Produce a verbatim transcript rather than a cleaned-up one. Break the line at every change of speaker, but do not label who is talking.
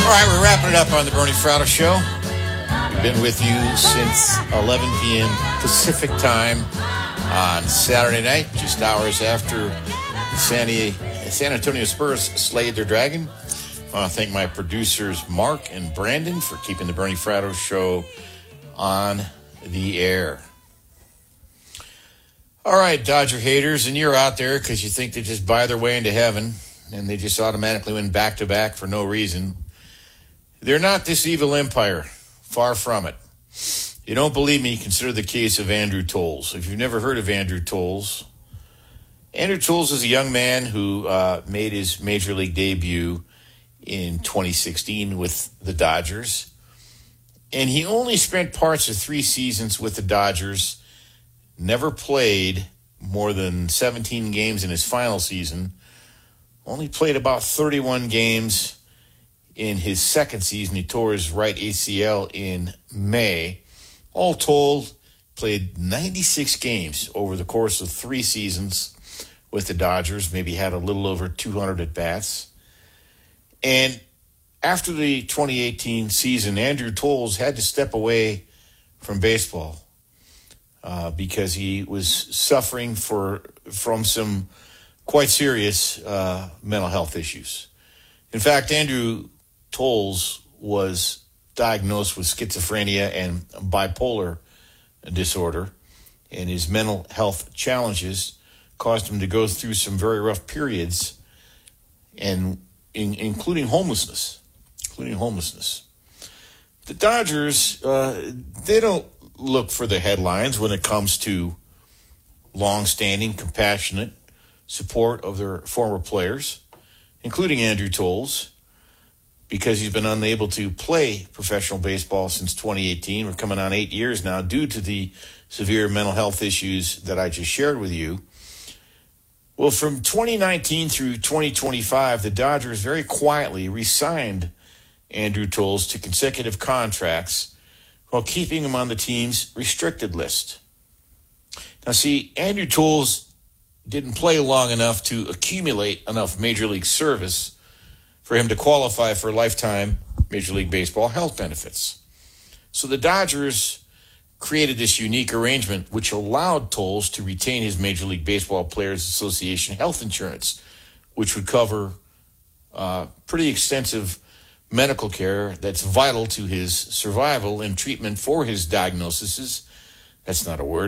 All right, we're wrapping it up on the Bernie Fratto Show. We've been with you since eleven p.m. Pacific time on Saturday night, just hours after the San, San Antonio Spurs slayed their dragon. I want to thank my producers, Mark and Brandon, for keeping the Bernie Fratto Show on the air. All right, Dodger haters, and you're out there because you think they just buy their way into heaven and they just automatically win back-to-back for no reason. They're not this evil empire. Far from it. You don't believe me, consider the case of Andrew Toles. If you've never heard of Andrew Toles, Andrew Toles is a young man who uh, made his Major League debut in twenty sixteen with the Dodgers. And he only spent parts of three seasons with the Dodgers, never played more than seventeen games in his final season, only played about thirty-one games in his second season. He tore his right A C L in May. All told, played ninety-six games over the course of three seasons with the Dodgers, maybe had a little over two hundred at-bats. And after the twenty eighteen season, Andrew Toles had to step away from baseball uh, because he was suffering for from some quite serious uh, mental health issues. In fact, Andrew Toles was diagnosed with schizophrenia and bipolar disorder, and his mental health challenges caused him to go through some very rough periods, and in, including homelessness, including homelessness. The Dodgers, uh, they don't look for the headlines when it comes to long-standing, compassionate support of their former players, including Andrew Toles, because he's been unable to play professional baseball since twenty eighteen. We're coming on eight years now due to the severe mental health issues that I just shared with you. Well, from twenty nineteen through twenty twenty-five, the Dodgers very quietly re-signed Andrew Toles to consecutive contracts while keeping him on the team's restricted list. Now, see, Andrew Toles didn't play long enough to accumulate enough Major League service for him to qualify for lifetime Major League Baseball health benefits. So the Dodgers created this unique arrangement which allowed Toles to retain his Major League Baseball Players Association health insurance, which would cover uh, pretty extensive medical care that's vital to his survival and treatment for his diagnoses. That's not a word.